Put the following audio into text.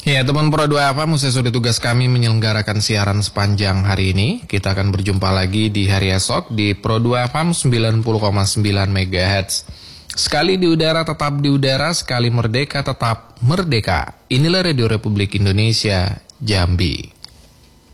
Ya, teman Pro 2 FM, sesuai tugas kami menyelenggarakan siaran sepanjang hari ini. Kita akan berjumpa lagi di hari esok di Pro 2 FM 90,9 MHz. Sekali di udara tetap di udara, sekali merdeka tetap merdeka. Inilah Radio Republik Indonesia, Jambi.